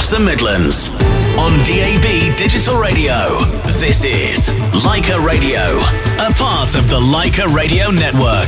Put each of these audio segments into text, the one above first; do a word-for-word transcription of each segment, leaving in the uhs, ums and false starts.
across the Midlands. On D A B Digital Radio, this is Leica Radio, a part of the Leica Radio Network.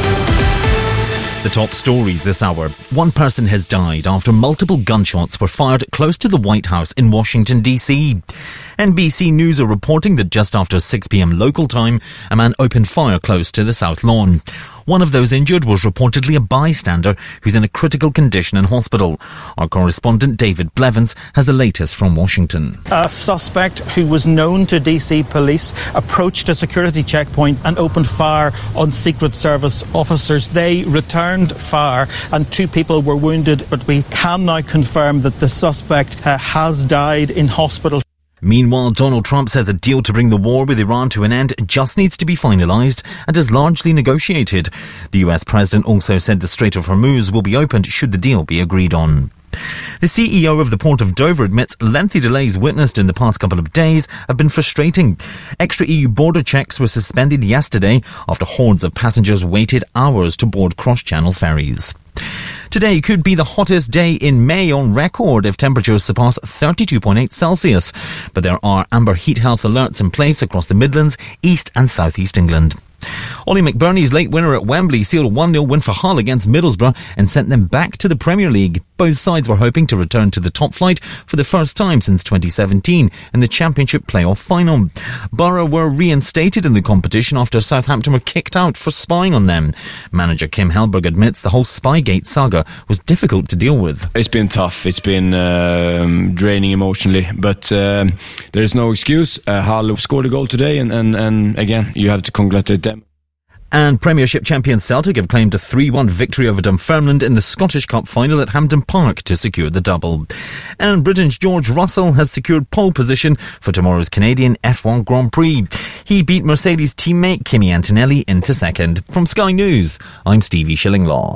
The top stories this hour. One person has died after multiple gunshots were fired close to the White House in Washington, D C. N B C News are reporting that just after six p.m. local time, a man opened fire close to the South Lawn. One of those injured was reportedly a bystander who's in a critical condition in hospital. Our correspondent David Blevins has the latest from Washington. A suspect who was known to D C police approached a security checkpoint and opened fire on Secret Service officers. They returned fire and two people were wounded, but we can now confirm that the suspect uh, has died in hospital. Meanwhile, Donald Trump says a deal to bring the war with Iran to an end just needs to be finalised and is largely negotiated. The U S president also said the Strait of Hormuz will be opened should the deal be agreed on. The C E O of the Port of Dover admits lengthy delays witnessed in the past couple of days have been frustrating. Extra E U border checks were suspended yesterday after hordes of passengers waited hours to board cross-channel ferries. Today could be the hottest day in May on record if temperatures surpass thirty-two point eight Celsius. But there are amber heat health alerts in place across the Midlands, East and South East England. Ollie McBurney's late winner at Wembley sealed a one nil win for Hull against Middlesbrough and sent them back to the Premier League. Both sides were hoping to return to the top flight for the first time since twenty seventeen in the Championship playoff final. Borough were reinstated in the competition after Southampton were kicked out for spying on them. Manager Kim Hellberg admits the whole Spygate saga was difficult to deal with. It's been tough. It's been um, draining emotionally, but um, there's no excuse. Uh, Hull scored a goal today, and, and, and again, you have to congratulate them. And Premiership champion Celtic have claimed a three one victory over Dunfermline in the Scottish Cup final at Hampden Park to secure the double. And Britain's George Russell has secured pole position for tomorrow's Canadian F one Grand Prix. He beat Mercedes teammate Kimi Antonelli into second. From Sky News, I'm Stevie Shillinglaw.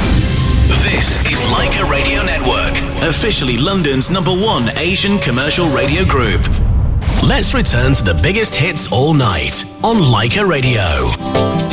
This is Leica Radio Network, officially London's number one Asian commercial radio group. Let's return to the biggest hits all night on Leica Radio.